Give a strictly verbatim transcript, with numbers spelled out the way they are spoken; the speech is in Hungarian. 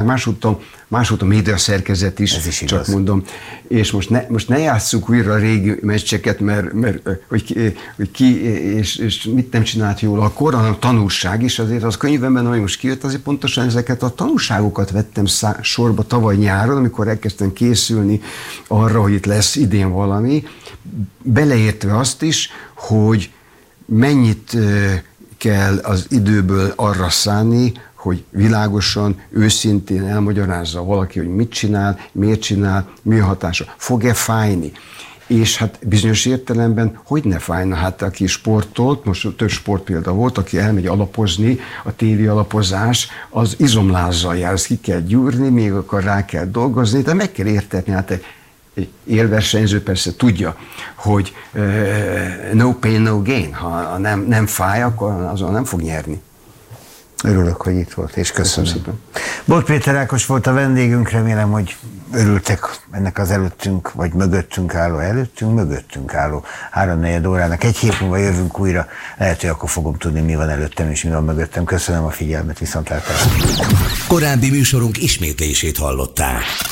másúton, másúton média szerkezet is, is csak mondom. És most ne, most ne játsszuk újra a régi meccseket, mert, mert hogy, ki, hogy ki és, és mit nem csinált jól akkor, hanem a tanulság is, azért az könyvemben, ami most kijött, azért pontosan ezeket a tanulságokat vettem szá- sorba tavaly nyáron, amikor elkezdtem készülni arra, hogy itt lesz idén valami, beleértve azt is, hogy mennyit kell az időből arra szánni, hogy világosan, őszintén elmagyarázza valaki, hogy mit csinál, miért csinál, mi a hatása, fog-e fájni. És hát bizonyos értelemben hogy ne fájna, hát aki sportolt, most több sportpélda volt, aki elmegy alapozni, a téli alapozás, az izomlázzal jár, ezt ki kell gyúrni, még akkor rá kell dolgozni, de meg kell értetni, hát egy egy élversenyző persze tudja, hogy uh, no pain, no gain, ha nem, nem fáj, akkor azon nem fog nyerni. Örülök, hogy itt volt, és köszönöm. Köszönöm szépen. Bolt Péter Ákos volt a vendégünk, remélem, hogy örültek ennek az előttünk, vagy mögöttünk álló, előttünk, mögöttünk álló háromnegyed órának. Egy hét múlva jövünk újra, lehet, hogy akkor fogom tudni, mi van előttem és mi van mögöttem. Köszönöm a figyelmet, viszontlátásra. Korábbi műsorunk ismétlését hallották.